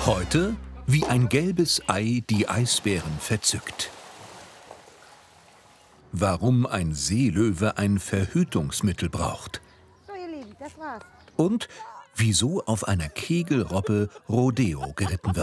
Heute, wie ein gelbes Ei die Eisbären verzückt. Warum ein Seelöwe ein Verhütungsmittel braucht. So, ihr Lieben, das war's. Und wieso auf einer Kegelrobbe Rodeo geritten wird.